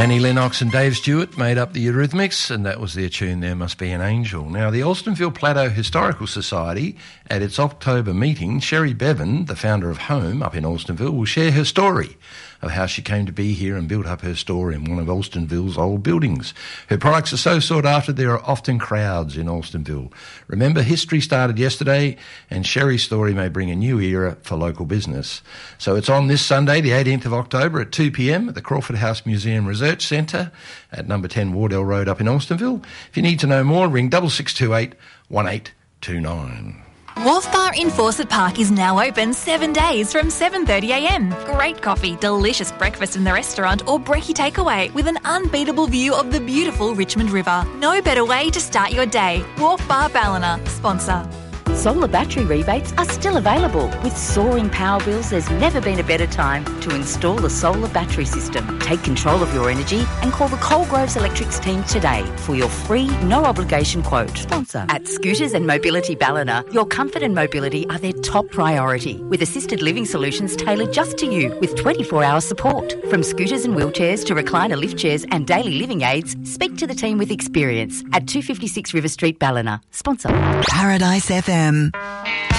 Annie Lennox and Dave Stewart made up the Eurythmics, and that was their tune, There Must Be an Angel. Now, the Alstonville Plateau Historical Society, at its October meeting, Sherry Bevan, the founder of Home up in Alstonville, will share her story of how she came to be here and built up her store in one of Alstonville's old buildings. Her products are so sought after there are often crowds in Alstonville. Remember, history started yesterday, and Sherry's story may bring a new era for local business. So it's on this Sunday, the 18th of October at 2 p.m. at the Crawford House Museum Research Centre at number 10 Wardell Road up in Alstonville. If you need to know more, ring 6628 1829. Wharf Bar in Fawcett Park is now open 7 days from 7:30am. Great coffee, delicious breakfast in the restaurant or brekkie takeaway with an unbeatable view of the beautiful Richmond River. No better way to start your day. Wharf Bar Ballina, sponsor. Solar battery rebates are still available. With soaring power bills, there's never been a better time to install a solar battery system. Take control of your energy and call the Coalgroves Electrics team today for your free, no-obligation quote. Sponsor. At Scooters and Mobility Ballina, your comfort and mobility are their top priority, with assisted living solutions tailored just to you with 24-hour support. From scooters and wheelchairs to recliner lift chairs and daily living aids, speak to the team with experience at 256 River Street, Ballina. Sponsor. Paradise FM.